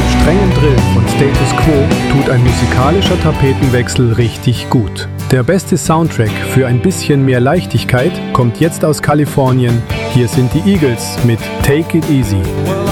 dem strengen Drill von Status Quo tut ein musikalischer Tapetenwechsel richtig gut. Der beste Soundtrack für ein bisschen mehr Leichtigkeit kommt jetzt aus Kalifornien. Hier sind die Eagles mit Take It Easy.